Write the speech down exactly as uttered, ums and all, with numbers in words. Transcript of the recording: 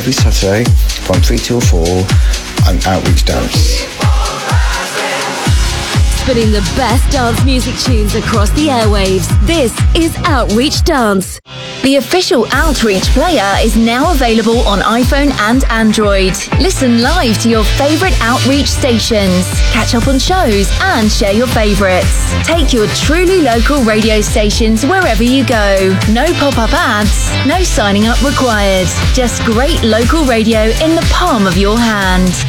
Every Saturday from three till four on Outreach Dance. Spinning the best dance music tunes across the airwaves. This is Outreach Dance. The official Outreach player is now available on iPhone and Android. Listen live to your favourite Outreach stations, catch up on shows and share your favourites. Take your truly local radio stations wherever you go. No pop-up ads, no signing up required. Just great local radio in the palm of your hand.